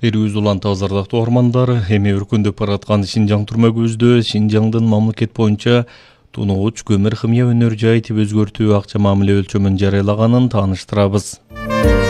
Берүүз уланты азардактуу ормандар эми өркүндөп бараткан Шинжаң түрмө көздө Шинжаңдын мамлекет боюнча тунооч көмүр химия өнөр жай тип өзгөртүү акча мамиле өлчөмүн жарыялаганын тааныштырабыз.